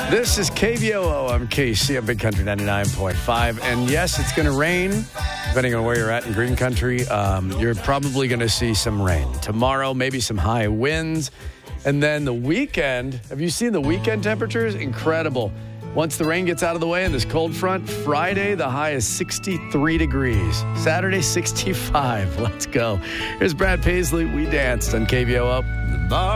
This is KVOO. I'm KC on Big Country 99.5. And yes, it's going to rain. Depending on where you're at in Green Country, you're probably going to see some rain. Tomorrow, maybe some high winds. And then the weekend, have you seen the weekend temperatures? Incredible. Once the rain gets out of the way and this cold front, Friday, the high is 63 degrees. Saturday, 65. Let's go. Here's Brad Paisley. We danced on KVOO.